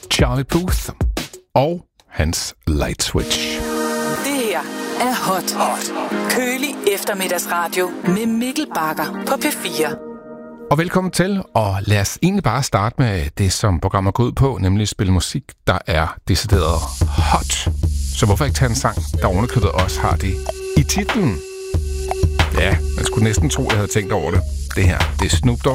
Charlie Puth og hans Light Switch. Det her er Hot. Kølig eftermiddagsradio med Mikkel Bagger på P4. Og velkommen til, og lad os egentlig bare starte med det, som programmet går ud på, nemlig spille musik, der er decideret hot. Så hvorfor ikke tage en sang, der ovenikøbet også har det i titlen? Ja, man skulle næsten tro, jeg havde tænkt over det. Det her, det er Snoop Dogg